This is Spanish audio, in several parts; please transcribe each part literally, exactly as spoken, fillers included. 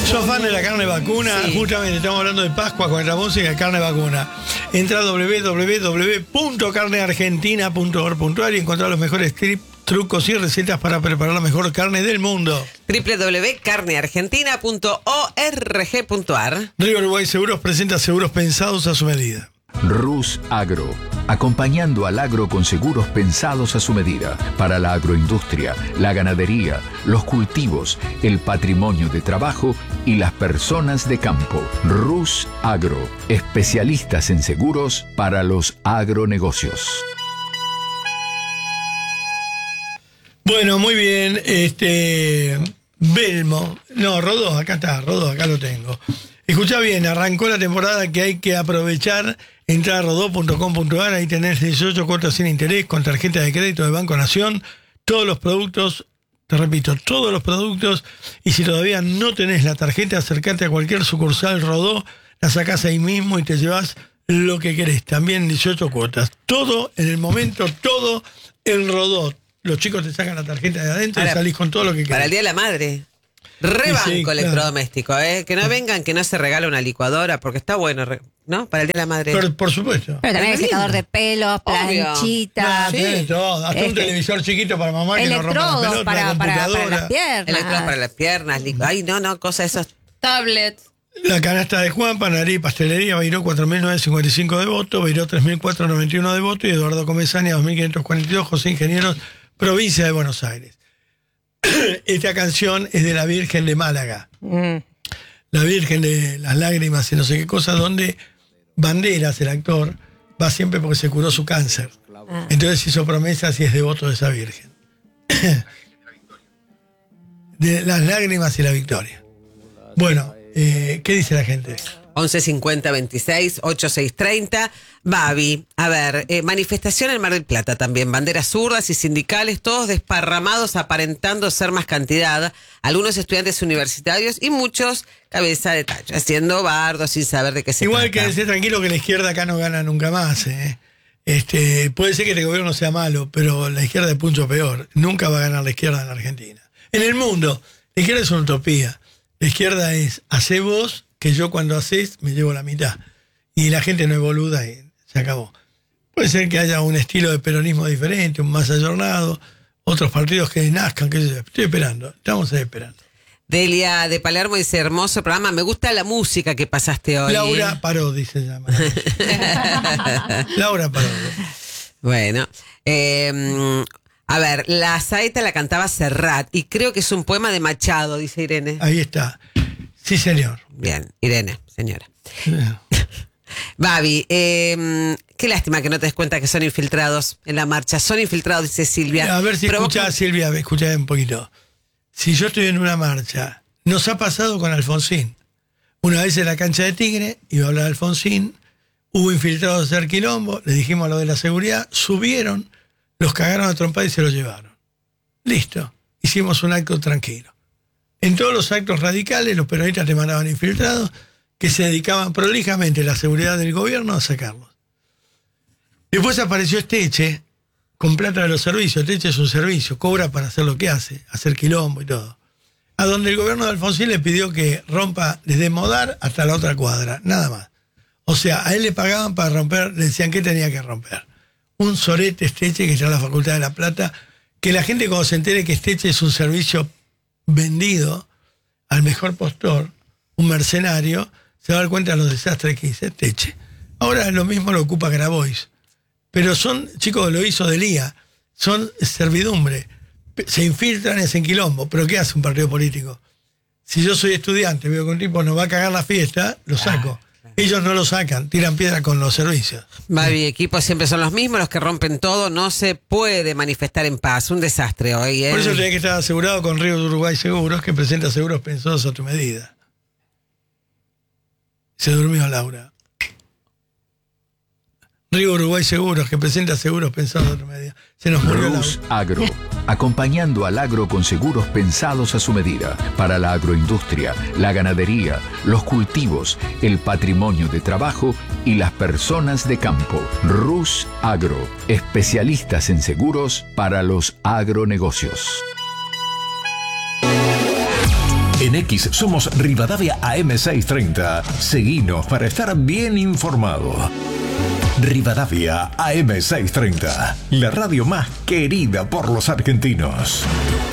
¿Sos fan de la carne vacuna? Sí. Justamente estamos hablando de Pascua con esta música de carne vacuna. Entra a doble u doble u doble u punto carne argentina punto org punto a r y encontrar los mejores tips, trucos y recetas para preparar la mejor carne del mundo. doble u doble u doble u punto carne argentina punto org punto a r. Río Uruguay Seguros presenta seguros pensados a su medida. Rus Agro, acompañando al agro con seguros pensados a su medida, para la agroindustria, la ganadería, los cultivos, el patrimonio de trabajo y las personas de campo. Rus Agro, especialistas en seguros para los agronegocios. Bueno, muy bien, este Belmo, no, Rodó, acá está, Rodó, acá lo tengo. Escuchá bien, arrancó la temporada que hay que aprovechar. Entra a rodó punto com punto a r, ahí tenés dieciocho cuotas sin interés con tarjeta de crédito de Banco Nación, todos los productos, te repito, todos los productos, y si todavía no tenés la tarjeta, acercate a cualquier sucursal Rodó, la sacás ahí mismo y te llevas lo que querés, también dieciocho cuotas, todo en el momento, todo en Rodó. Los chicos te sacan la tarjeta de adentro. Ahora, y salís con todo lo que querés. Para el Día de la Madre. Rebanco sí, claro. Electrodoméstico, ¿eh? Que no vengan, que no se regale una licuadora, porque está bueno, ¿no? Para el Día de la Madre. Por, por supuesto. Pero también el secador de pelos, planchitas. Sí, sí, todo. Hasta este, un televisor chiquito para mamá que no rompa la pelota, para, para, para las piernas. Electrodos para las piernas. Ay, no, no, cosa esos. Tablets. La canasta de Juan, panadería y pastelería, Beiró cuatro mil novecientos cincuenta y cinco de voto, Beiró tres mil cuatrocientos noventa y uno de voto y Eduardo Comesaña dos mil quinientos cuarenta y dos, José Ingenieros, provincia de Buenos Aires. Esta canción es de la Virgen de Málaga. Mm. La Virgen de las Lágrimas y no sé qué cosa, donde Banderas, el actor, va siempre porque se curó su cáncer. Ah. Entonces hizo promesas y es devoto de esa Virgen. De las lágrimas y la victoria. Bueno, eh, ¿qué dice la gente? once cincuenta veintiséis ochenta y seis treinta. Babi, a ver, eh, manifestación en Mar del Plata también, banderas zurdas y sindicales, todos desparramados aparentando ser más cantidad, algunos estudiantes universitarios y muchos cabeza de tacho, haciendo bardo sin saber de qué se Igual trata. Que esté tranquilo que la izquierda acá no gana nunca más, ¿eh? Este, puede ser que el gobierno sea malo, pero la izquierda es mucho peor. Nunca va a ganar la izquierda en la Argentina. En el mundo, la izquierda es una utopía. La izquierda es, hacé vos, que yo cuando haces me llevo la mitad. Y la gente no es boluda y se acabó. Puede ser que haya un estilo de peronismo diferente, un más ayornado, otros partidos que nazcan, que estoy esperando, estamos ahí esperando. Delia de Palermo dice, hermoso programa, me gusta la música que pasaste hoy. Laura Parodi se llama. Laura Parodi. Bueno, eh, a ver, la saeta la cantaba Serrat y creo que es un poema de Machado, dice Irene. Ahí está. Sí, señor. Bien, Irene, señora. Sí. Babi, eh, qué lástima que no te des cuenta que son infiltrados en la marcha. Son infiltrados, dice Silvia. A ver si Provoca... escuchá, Silvia, escuchá un poquito. Si yo estoy en una marcha, nos ha pasado con Alfonsín. Una vez en la cancha de Tigre, iba a hablar Alfonsín, hubo infiltrados a hacer quilombo, le dijimos lo de la seguridad, subieron, los cagaron a trompada y se los llevaron. Listo, hicimos un acto tranquilo. En todos los actos radicales, los peronistas te mandaban infiltrados que se dedicaban prolijamente a la seguridad del gobierno a sacarlos. Después apareció Esteche, con plata de los servicios. Esteche es un servicio, cobra para hacer lo que hace, hacer quilombo y todo. A donde el gobierno de Alfonsín le pidió que rompa desde Modar hasta la otra cuadra, nada más. O sea, a él le pagaban para romper, le decían que tenía que romper. Un sorete Esteche que está en la Facultad de La Plata, que la gente cuando se entere que Esteche es un servicio vendido al mejor postor, un mercenario, se va a dar cuenta de los desastres que hizo Esteche. Ahora lo mismo lo ocupa Grabois. Pero son, chicos, lo hizo Delía, son servidumbre. Se infiltran en ese quilombo. ¿Pero qué hace un partido político? Si yo soy estudiante, veo que un tipo nos va a cagar la fiesta, lo saco. Ah, claro. Ellos no lo sacan, tiran piedra con los servicios. Babi, equipos siempre son los mismos, los que rompen todo. No se puede manifestar en paz. Un desastre hoy, ¿eh? Por eso tenés que estar asegurado con Río de Uruguay Seguros, que presenta seguros pensados a tu medida. Se durmió Laura. Río Uruguay Seguros, que presenta seguros pensados a tu medida. Se nos murió Rus Agro, acompañando al agro con seguros pensados a su medida, para la agroindustria, la ganadería, los cultivos, el patrimonio de trabajo y las personas de campo. Rus Agro, especialistas en seguros para los agronegocios. En X somos Rivadavia A M seiscientos treinta. Seguinos para estar bien informado. Rivadavia A M seiscientos treinta, la radio más querida por los argentinos.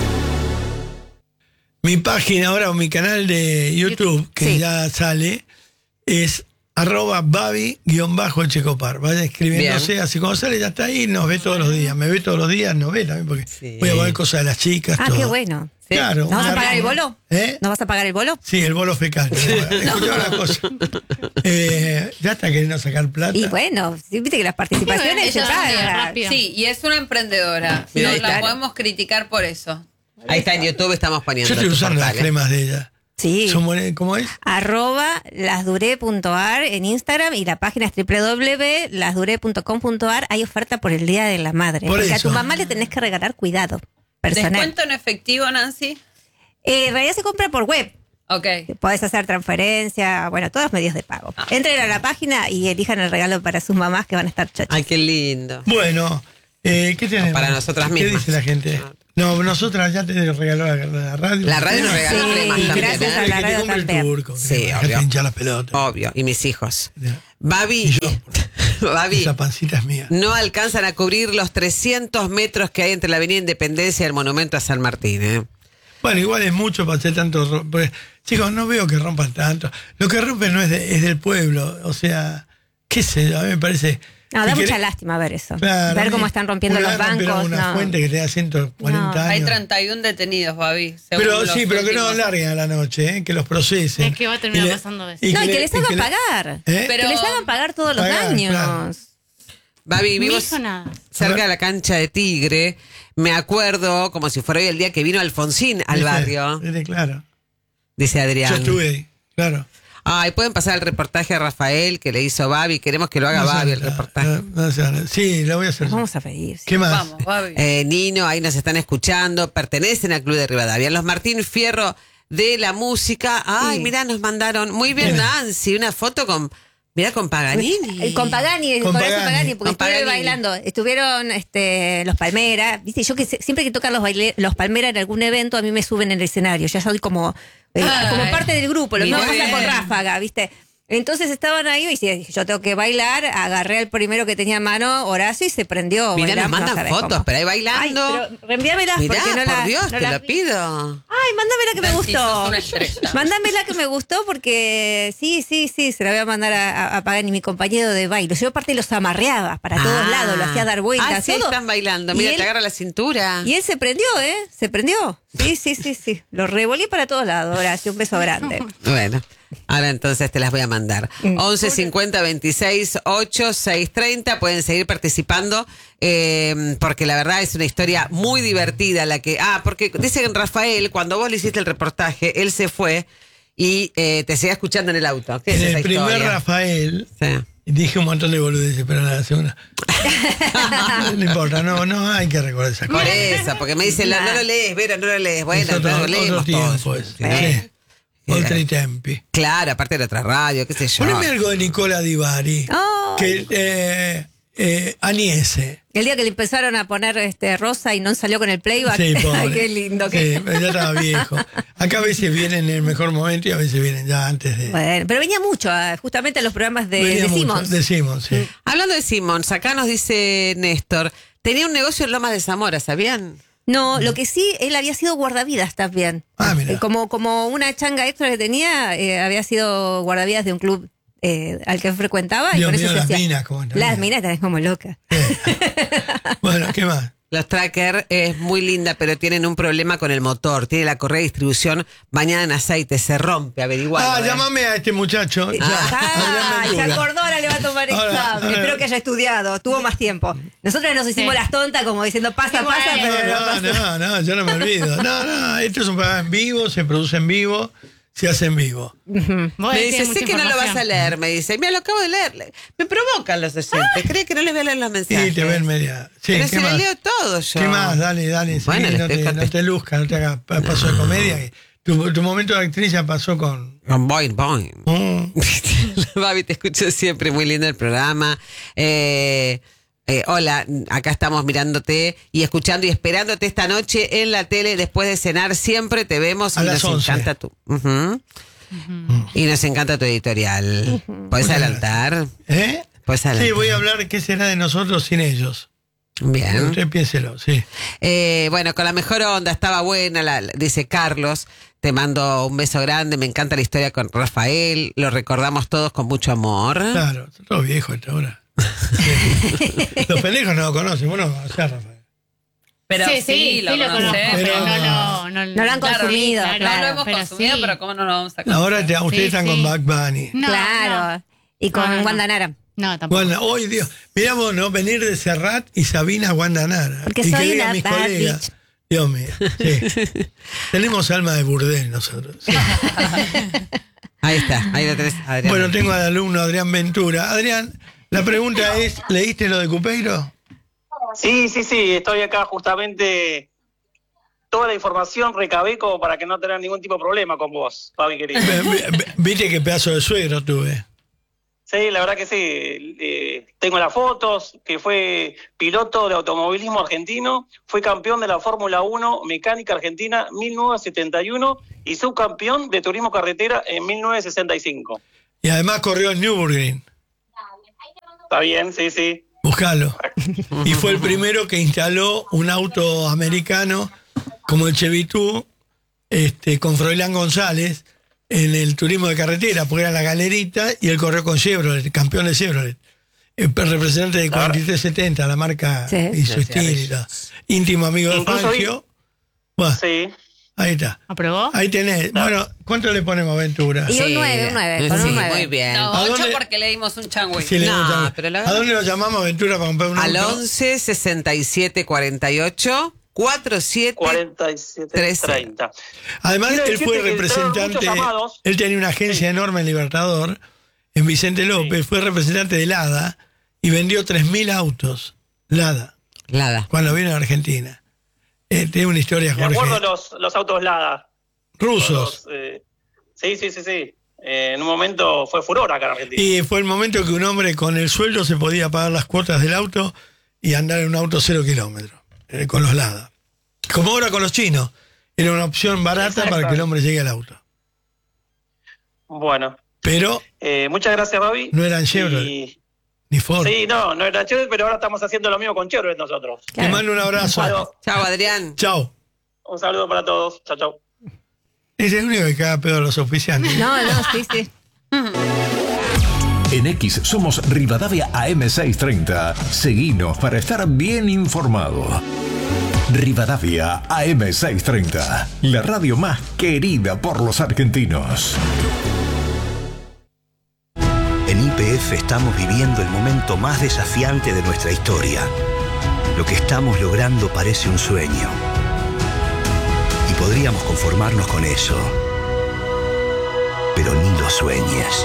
Mi página ahora o mi canal de YouTube, que Sí. ya sale, es arroba babi-checopar. Vaya escribiéndose, Bien. así como sale ya está ahí, nos ve todos los días. Me ve todos los días, nos ve también, porque Sí. voy a ver cosas de las chicas. Ah, todo. qué bueno. Sí. Claro. ¿Nos vas a una- pagar el bolo? ¿Eh? ¿Nos vas a pagar el bolo? Sí, el bolo fecal. Escuchá una cosa. Eh, ya está queriendo sacar plata. Y bueno, sí, viste que las participaciones se Ella es pagan. rápida. Sí, y es una emprendedora. Sí, no la claro. podemos criticar por eso. Ahí está en YouTube, estamos poniendo. Yo estoy tu usando las portal, ¿eh? cremas de ella. Sí. Son buenas- ¿Cómo es? Arroba lasduré.ar en Instagram y la página es doble u doble u doble u punto lasduré punto com punto ar. Hay oferta por el Día de la Madre. Por porque a eso. tu mamá le tenés que regalar cuidado personal. ¿Descuento en efectivo, Nancy? Eh, en realidad se compra por web. Ok. Podés hacer transferencia, bueno, todos medios de pago. Ah. Entren a la página y elijan el regalo para sus mamás que van a estar chachas. Ay, qué lindo. Bueno, eh, ¿qué tenemos? Para nosotras ¿Qué mismas. dice la gente? No, nosotras ya te regaló la, la radio. La radio nos regaló Sí, cremas también, gracias ¿eh? a la Que te radio compre el también. turco. Sí, que dejate obvio. hinchar las pelotas. Obvio, y mis hijos. Ya. Babi, Y yo. Babi, Esa pancita es mía. no alcanzan a cubrir los trescientos metros que hay entre la Avenida Independencia y el Monumento a San Martín, ¿eh? Bueno, igual es mucho para hacer tanto. ro- porque, chicos, no veo que rompan tanto. Lo que rompen no es, de- es del pueblo. O sea, qué sé yo, a mí me parece. No, si da querés- mucha lástima ver eso. Claro, ver a cómo mí- están rompiendo una los vez rompieron bancos. una no. fuente que tenía ciento cuarenta No. años. Hay treinta y uno detenidos, Babi. según Pero los sí, pero que no últimos. larguen a la noche, ¿eh? Que los procesen. Es que va a terminar Y le- pasando eso. y No, y que le- les y hagan que le- pagar. ¿Eh? Pero- Que les hagan pagar todos los Pagar, daños. claro. Babi, Mi vivimos hijo nada. cerca de la cancha de Tigre. Me acuerdo como si fuera hoy el día que vino Alfonsín al ¿Viste? barrio, ¿Viste? Claro. dice Adrián. Yo estuve ahí, claro. Ay, pueden pasar el reportaje a Rafael que le hizo Babi. Queremos que lo haga No sé, Babi el no, reportaje. no, no sé, no. Sí, lo voy a hacer. Nos yo. vamos a pedir. sí. ¿Qué más? Vamos, Babi. Eh, Nino, ahí nos están escuchando. Pertenecen al Club de Rivadavia. Los Martín Fierro de la música. Ay, Sí. mirá, nos mandaron. Muy bien, Mira. Nancy. Una foto con. Mirá, con Paganini. Eh, Con Pagani, Con con eso Pagani. Pagani, porque Con estuvieron Paganini. bailando. Estuvieron este, los Palmera. Viste, yo que se- siempre que tocan los, baile, los Palmera en algún evento, a mí me suben en el escenario. Ya soy como, eh, Ay. como parte del grupo. Lo mismo Muy pasa con bien. Ráfaga, ¿viste? Entonces estaban ahí y dije, yo tengo que bailar. Agarré al primero que tenía a mano, Horacio, y se prendió. Mirá, nos bailamos, no mandan sabés fotos, cómo. pero ahí Ay, bailando. pero reenviámelas Mirá, porque no por la, Dios, no te la lo vi. pido. Ay, mándame la que me Nancy, sos gustó. una estrella. Mándame la que me gustó porque sí, sí, sí, se la voy a mandar a, a, a Pagani, mi compañero de baile. Yo aparte los amarreaba para todos Ah. lados, lo hacía dar vueltas. Ah, sí, todo. están bailando. Y Mira, él- te agarra la cintura. Y él se prendió, ¿eh? Se prendió. Sí, sí, sí, sí. Lo revolí para todos lados, Horacio. Un beso grande. Bueno, ahora entonces te las voy a mandar. once cincuenta veintiséis ocho seis treinta. Pueden seguir participando eh, porque la verdad es una historia muy divertida la que. Ah, porque dicen Rafael, cuando vos le hiciste el reportaje, él se fue y eh, te seguía escuchando en el auto. ¿Qué es En esa el primer historia? Rafael Sí. dije un montón de boludeces, pero en la segunda. No importa, no, no hay que recordar esa Por cosa. eso, porque me dicen, no, no lo lees, Vera, no lo lees. Bueno, Es otro, no lo otro leemos tiempo, todos. es. Sí. Sí. Oltre tempi. Claro, aparte de otra radio, qué sé yo. Poneme algo de Nicola Di Bari. Ay. Que eh, eh, Aniese. El día que le empezaron a poner este rosa y no salió con el playback. Sí, pobre. Ay, qué lindo. Sí, Que... pero ya estaba viejo. Acá a veces vienen en el mejor momento y a veces vienen ya antes de. Bueno, pero venía mucho a- justamente a los programas de, Venía de mucho, Simmons. de Simmons, sí. Hablando de Simmons, acá nos dice Néstor, tenía un negocio en Lomas de Zamora, ¿sabían? No, lo que sí, él había sido guardavidas también. Ah, mira. Eh, Como, como una changa extra que tenía, eh, había sido guardavidas de un club eh, al que frecuentaba. y Dios con eso mío, se las hacía- minas, como también. Las minas también como loca. Bueno, ¿qué más? Los Tracker es muy linda, pero tienen un problema con el motor. Tiene la correa de distribución bañada en aceite, se rompe, averiguado. Ah, ¿eh? llámame a este muchacho. Ya, Ah, Adrián se Ventura. acordó, ahora le va a tomar Ahora, examen. ahora. Espero que haya estudiado, tuvo más tiempo. Nosotros nos hicimos Sí. las tontas como diciendo pasa, pasa, Bueno. pero no No, pasó. no, no, yo no me olvido. No, no, esto es un programa en vivo, se produce en vivo, se hace en vivo. Vos Me decís dice, mucha sé que no lo vas a información. leer, me dice. Mira, lo acabo de leer. Me provocan los oyentes. ¿Cree que no les voy a leer los mensajes? Y te ven media. Sí, Pero ¿qué si lo más? leo todo yo. ¿Qué más? Dale, dale. Bueno, seguí, le no, estoy te, no contest- te luzcas, no te hagas pa- paso de comedia. que Tu, tu momento de actriz ya pasó con. Con Boing Boing. Mm. Babi, te escucho siempre, muy lindo el programa. Eh, Eh, hola, acá estamos mirándote y escuchando y esperándote esta noche en la tele después de cenar. Siempre te vemos A y las nos once. encanta tu. Uh-huh. Uh-huh. Y nos encanta tu editorial. Uh-huh. ¿Puedes Muchas adelantar? ¿Eh? ¿Puedes adelantar? Sí, voy a hablar qué será de nosotros sin ellos. Bien. Usted piénselo, sí. Eh, bueno, con la mejor onda, estaba buena, la, la- dice Carlos. Te mando un beso grande, me encanta la historia con Rafael. Lo recordamos todos con mucho amor. Claro, está todo viejo hasta ahora. Sí. Los pendejos no lo conocen, vos no lo conocés, Rafael. Pero sí, sí, sí, lo sí lo conocemos. conozco, Pero pero no, no. lo- no, No lo han consumido, No claro, lo hemos pero consumido, sí. pero ¿cómo no lo vamos a conocer? Ahora te- ustedes Sí, están sí. con Bugs Bunny. No, claro. Y con No, no, no. Wanda Nara. No, tampoco. Wanda, hoy Dios, miramos, ¿no? Venir de Serrat y Sabina Wanda Nara. Porque y soy que digan una mis bad colegas. bitch. Dios mío, sí. Tenemos alma de burdel nosotros. sí. Ahí está, ahí lo tenés, Adrián. Bueno, tengo al alumno Adrián Ventura. Adrián, la pregunta es, ¿leíste lo de Cupeiro? Sí, sí, sí, estoy acá justamente. Toda la información recabé como para que no tener ningún tipo de problema con vos, Fabi querido. Ve- ve- ve- Viste qué pedazo de suegro tuve. Sí, la verdad que sí. Eh, tengo las fotos, que fue piloto de automovilismo argentino, fue campeón de la Fórmula uno Mecánica Argentina mil novecientos setenta y uno y subcampeón de turismo carretera en mil novecientos sesenta y cinco. Y además corrió en Nürburgring. Está bien, sí, sí. Buscalo. Y fue el primero que instaló un auto americano como el Chevitú, este, con Froilán González en el turismo de carretera, porque era la galerita y él corrió con Chevrolet, campeón de Chevrolet. El representante de cuarenta y tres setenta, la marca Sí. y su estilo y tal. Íntimo amigo de Incluso Fangio. Bueno, Sí. ahí está. ¿Aprobó? Ahí tenés. Bueno, ¿cuánto le ponemos, Ventura? Y un nueve, un nueve, con Sí, un nueve. muy bien. No, ¿A ocho dónde? porque le dimos un changüí. Sí, le No, vamos a- pero la ¿A verdad- dónde lo llamamos, Ventura, para comprar un Al auto? once sesenta y siete cuarenta y ocho cuarenta y siete cuarenta y siete trece. treinta. Además, Quiero él decirte fue que entraron representante, muchos llamados. él tenía una agencia enorme en Libertador, en Vicente López, fue representante de Lada y vendió tres mil autos, Lada, Lada. cuando vino a Argentina. Eh, tiene una historia, Me acuerdo Jorge. los, los autos Lada. Rusos. Los, eh, sí, sí, sí, sí. Eh, en un momento fue furor acá en Argentina. Y fue el momento que un hombre con el sueldo se podía pagar las cuotas del auto y andar en un auto cero kilómetros, eh, con los Lada. Como ahora con los chinos. Era una opción barata para que el hombre llegue al auto. Bueno, Pero eh, muchas gracias, Babi. no eran Chevrolet, Y- ni Ford. Sí, no, no era Chevrolet, pero ahora estamos haciendo lo mismo con Chevrolet nosotros. Te mando un abrazo. Bueno, Chao, Adrián. Chao. un saludo para todos. Chao, chao. Es el único que caga pedo a los oficiantes. No, no, sí, sí. En X somos Rivadavia A M seiscientos treinta. Seguinos para estar bien informado. Rivadavia A M seiscientos treinta, la radio más querida por los argentinos. En Y P F estamos viviendo el momento más desafiante de nuestra historia. Lo que estamos logrando parece un sueño. Y podríamos conformarnos con eso. Pero ni lo sueñes.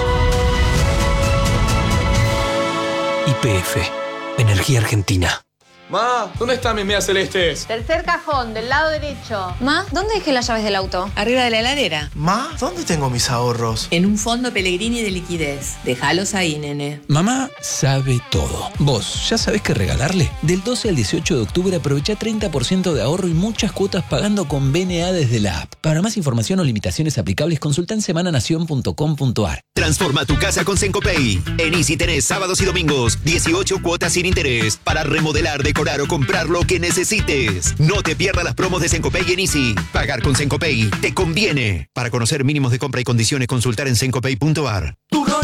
Y P F, Energía Argentina. Ma, ¿dónde están mis medias celestes? Tercer cajón, del lado derecho. Ma, ¿dónde dejé las llaves del auto? Arriba de la heladera. Ma, ¿dónde tengo mis ahorros? En un fondo Pellegrini de liquidez. Déjalos ahí, nene. Mamá sabe todo. ¿Vos ya sabés qué regalarle? Del doce al dieciocho de octubre aprovecha treinta por ciento de ahorro y muchas cuotas pagando con B N A desde la app. Para más información o limitaciones aplicables, consulta en semananación punto com punto ar. Transforma tu casa con Sencopay. En Easy tenés sábados y domingos, dieciocho cuotas sin interés para remodelar, decorar o comprar lo que necesites. No te pierdas las promos de Sencopay en Easy. Pagar con Sencopay te conviene. Para conocer mínimos de compra y condiciones, consultar en sencopay punto ar.